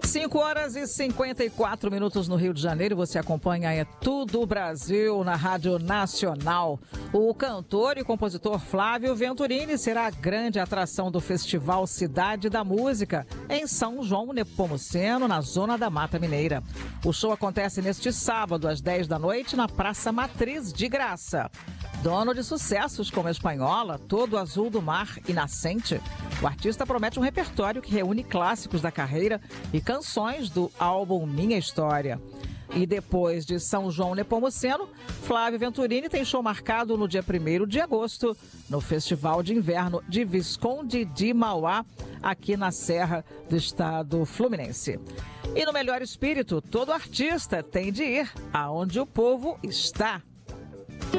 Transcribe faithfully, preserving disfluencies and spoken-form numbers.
cinco horas e cinquenta e quatro minutos no Rio de Janeiro. Você acompanha É Tudo Brasil na Rádio Nacional. O cantor e compositor Flávio Venturini será a grande atração do Festival Cidade da Música, em São João Nepomuceno, na zona da Mata Mineira. O show acontece neste sábado, às dez da noite, na Praça Matriz de Graça. Dono de sucessos como Espanhola, Todo Azul do Mar e Nascente, o artista promete um repertório que reúne clássicos da carreira e canções do álbum Minha História. E depois de São João Nepomuceno, Flávio Venturini tem show marcado no dia primeiro de agosto, no Festival de Inverno de Visconde de Mauá, aqui na Serra do Estado Fluminense. E no melhor espírito, todo artista tem de ir aonde o povo está.